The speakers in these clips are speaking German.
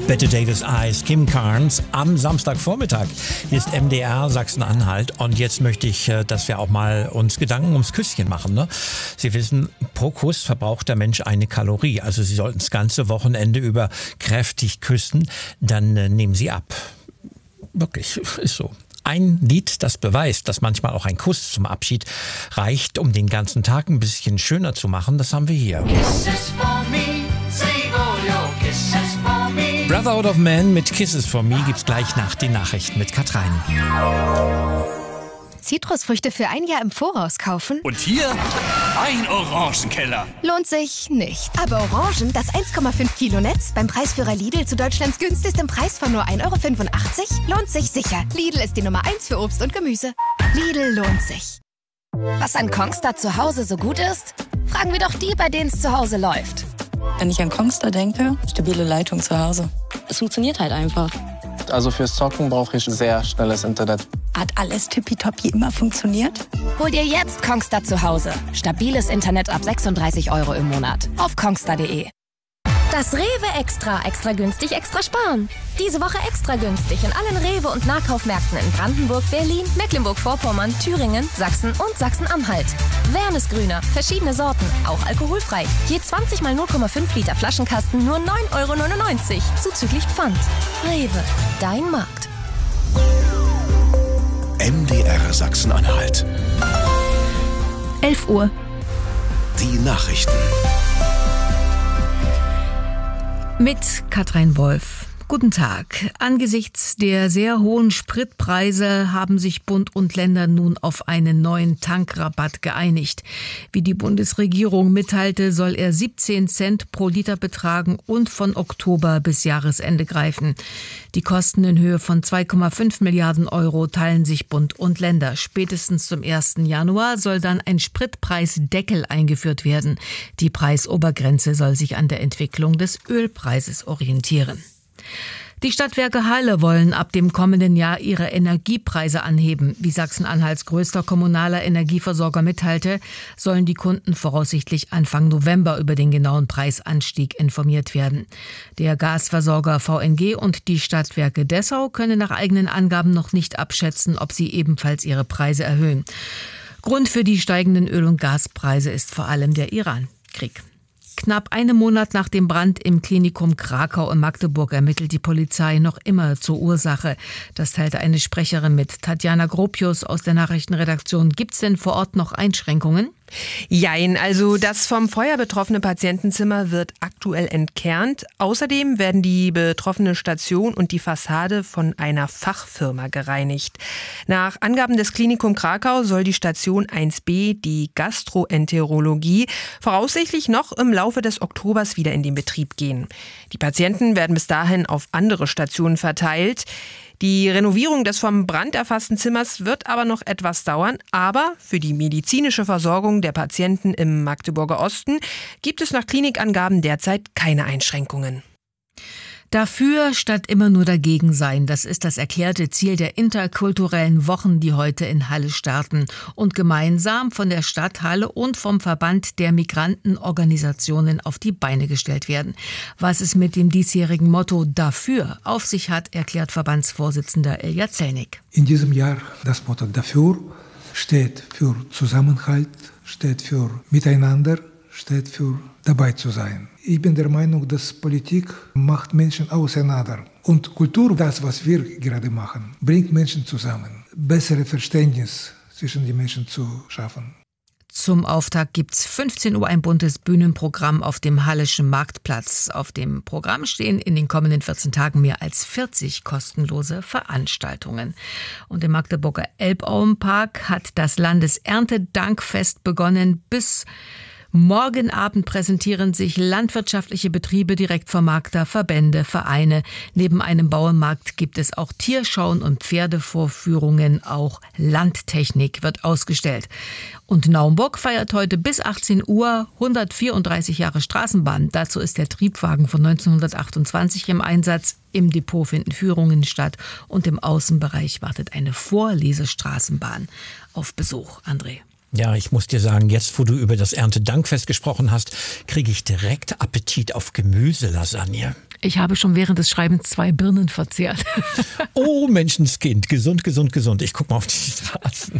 Bette Davis Eyes, Kim Carnes am Samstagvormittag. Hier ist MDR Sachsen-Anhalt und jetzt möchte ich, dass wir auch mal uns Gedanken ums Küsschen machen. Ne? Sie wissen, pro Kuss verbraucht der Mensch eine Kalorie. Also Sie sollten das ganze Wochenende über kräftig küssen, dann nehmen Sie ab. Wirklich, ist so. Ein Lied, das beweist, dass manchmal auch ein Kuss zum Abschied reicht, um den ganzen Tag ein bisschen schöner zu machen, das haben wir hier. Kisses for me, save all your kisses for me. Brotherhood of Man mit Kisses for Me gibt's gleich nach den Nachrichten mit Katrein. Zitrusfrüchte für ein Jahr im Voraus kaufen? Und hier ein Orangenkeller. Lohnt sich nicht. Aber Orangen, das 1,5 Kilo Netz, beim Preisführer Lidl zu Deutschlands günstigstem Preis von nur 1,85 €, lohnt sich sicher. Lidl ist die Nummer 1 für Obst und Gemüse. Lidl lohnt sich. Was an Kongstar zu Hause so gut ist? Fragen wir doch die, bei denen es zu Hause läuft. Wenn ich an Kongstar denke, stabile Leitung zu Hause. Es funktioniert halt einfach. Also fürs Zocken brauche ich sehr schnelles Internet. Hat alles tippitoppi immer funktioniert? Hol dir jetzt Kongstar zu Hause. Stabiles Internet ab 36 € im Monat. Auf kongstar.de. Das Rewe Extra. Extra günstig, extra sparen. Diese Woche extra günstig in allen Rewe- und Nahkaufmärkten in Brandenburg, Berlin, Mecklenburg-Vorpommern, Thüringen, Sachsen und Sachsen-Anhalt. Wernesgrüner, verschiedene Sorten, auch alkoholfrei. Je 20 mal 0,5 Liter Flaschenkasten nur 9,99 € zuzüglich Pfand. Rewe, dein Markt. MDR Sachsen-Anhalt. 11 Uhr. Die Nachrichten. Mit Katrein Wolf. Guten Tag. Angesichts der sehr hohen Spritpreise haben sich Bund und Länder nun auf einen neuen Tankrabatt geeinigt. Wie die Bundesregierung mitteilte, soll er 17 Cent pro Liter betragen und von Oktober bis Jahresende greifen. Die Kosten in Höhe von 2,5 Milliarden € teilen sich Bund und Länder. Spätestens zum 1. Januar soll dann ein Spritpreisdeckel eingeführt werden. Die Preisobergrenze soll sich an der Entwicklung des Ölpreises orientieren. Die Stadtwerke Halle wollen ab dem kommenden Jahr ihre Energiepreise anheben. Wie Sachsen-Anhalts größter kommunaler Energieversorger mitteilte, sollen die Kunden voraussichtlich Anfang November über den genauen Preisanstieg informiert werden. Der Gasversorger VNG und die Stadtwerke Dessau können nach eigenen Angaben noch nicht abschätzen, ob sie ebenfalls ihre Preise erhöhen. Grund für die steigenden Öl- und Gaspreise ist vor allem der Iran-Krieg. Knapp einen Monat nach dem Brand im Klinikum Krakau in Magdeburg ermittelt die Polizei noch immer zur Ursache. Das teilte eine Sprecherin mit. Tatjana Gropius aus der Nachrichtenredaktion. Gibt es denn vor Ort noch Einschränkungen? Jein, also das vom Feuer betroffene Patientenzimmer wird aktuell entkernt. Außerdem werden die betroffene Station und die Fassade von einer Fachfirma gereinigt. Nach Angaben des Klinikum Krakau soll die Station 1b, die Gastroenterologie, voraussichtlich noch im Laufe des Oktobers wieder in den Betrieb gehen. Die Patienten werden bis dahin auf andere Stationen verteilt. Die Renovierung des vom Brand erfassten Zimmers wird aber noch etwas dauern. Aber für die medizinische Versorgung der Patienten im Magdeburger Osten gibt es nach Klinikangaben derzeit keine Einschränkungen. Dafür statt immer nur dagegen sein, das ist das erklärte Ziel der interkulturellen Wochen, die heute in Halle starten und gemeinsam von der Stadt Halle und vom Verband der Migrantenorganisationen auf die Beine gestellt werden. Was es mit dem diesjährigen Motto Dafür auf sich hat, erklärt Verbandsvorsitzender Ilja Zelnik. In diesem Jahr das Motto Dafür steht für Zusammenhalt, steht für Miteinander, steht für dabei zu sein. Ich bin der Meinung, dass Politik macht Menschen auseinander. Und Kultur, das, was wir gerade machen, bringt Menschen zusammen. Bessere Verständnis zwischen den Menschen zu schaffen. Zum Auftakt gibt's 15 Uhr ein buntes Bühnenprogramm auf dem Halleschen Marktplatz. Auf dem Programm stehen in den kommenden 14 Tagen mehr als 40 kostenlose Veranstaltungen. Und im Magdeburger Elbauenpark hat das Landeserntedankfest begonnen. Bis morgen Abend präsentieren sich landwirtschaftliche Betriebe, Direktvermarkter, Verbände, Vereine. Neben einem Bauernmarkt gibt es auch Tierschauen und Pferdevorführungen. Auch Landtechnik wird ausgestellt. Und Naumburg feiert heute bis 18 Uhr 134 Jahre Straßenbahn. Dazu ist der Triebwagen von 1928 im Einsatz. Im Depot finden Führungen statt und im Außenbereich wartet eine Vorlesestraßenbahn auf Besuch. André. Ja, ich muss dir sagen, jetzt wo du über das Erntedankfest gesprochen hast, kriege ich direkt Appetit auf Gemüselasagne. Ich habe schon während des Schreibens 2 Birnen verzehrt. Oh, Menschenskind, gesund, gesund, gesund. Ich guck mal auf die Straßen.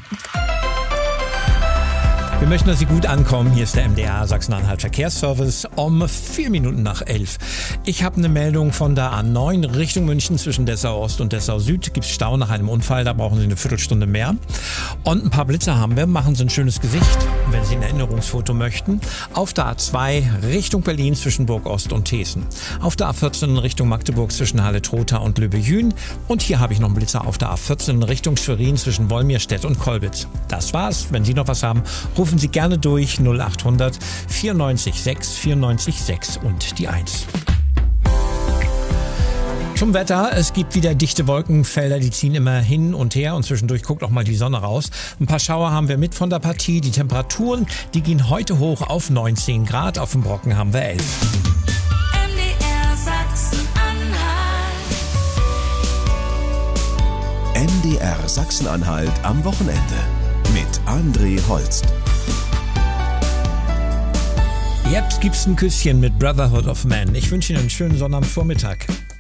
Wir möchten, dass Sie gut ankommen. Hier ist der MDR Sachsen-Anhalt Verkehrsservice um 4 Minuten nach 11. Ich habe eine Meldung von der A9 Richtung München zwischen Dessau Ost und Dessau Süd. Gibt es Stau nach einem Unfall, da brauchen Sie eine Viertelstunde mehr. Und ein paar Blitzer haben wir. Machen Sie ein schönes Gesicht, wenn Sie ein Erinnerungsfoto möchten. Auf der A2 Richtung Berlin zwischen Burg Ost und Thesen. Auf der A14 Richtung Magdeburg zwischen Halle-Trotha und Löbe-Jühn. Und hier habe ich noch einen Blitzer auf der A14 Richtung Schwerin zwischen Wolmirstedt und Kolbitz. Das war's. Wenn Sie noch was haben, rufen Sie gerne durch 0800 94 6 94 6 und die 1. Zum Wetter, es gibt wieder dichte Wolkenfelder, die ziehen immer hin und her und zwischendurch guckt auch mal die Sonne raus. Ein paar Schauer haben wir mit von der Partie. Die Temperaturen, die gehen heute hoch auf 19 Grad, auf dem Brocken haben wir 11. MDR Sachsen-Anhalt. MDR Sachsen-Anhalt am Wochenende mit André Holst. Jetzt gibt's ein Küsschen mit Brotherhood of Man. Ich wünsche Ihnen einen schönen Sonnabendvormittag.